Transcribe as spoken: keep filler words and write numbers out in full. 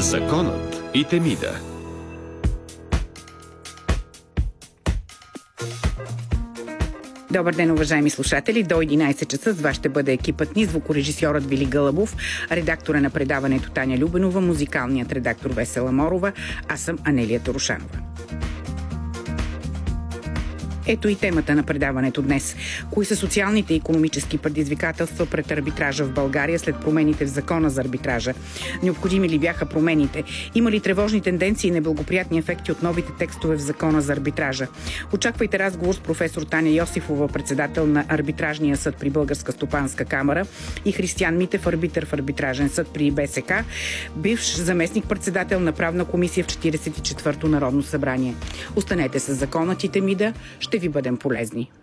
Законът и Темида. Добър ден, уважаеми слушатели! До единайсет часа с вас ще бъде екипът ни, звукорежисьорът Вили Гълъбов, редактора на предаването Таня Любенова, музикалният редактор Весела Морова, аз съм Анелия Торошанова. Ето и темата на предаването днес. Кои са социалните и икономически предизвикателства пред арбитража в България след промените в Закона за арбитража? Необходими ли бяха промените? Има ли тревожни тенденции и неблагоприятни ефекти от новите текстове в Закона за арбитража? Очаквайте разговор с професор Таня Йосифова, председател на Арбитражния съд при Българска стопанска камара, и Християн Митев, арбитър в Арбитражен съд при БСК, бивш заместник-председател на правна комисия в четирийсет и четвърто Народно събрание. Останете с Законът и Темида. Ще ви бъдем полезни.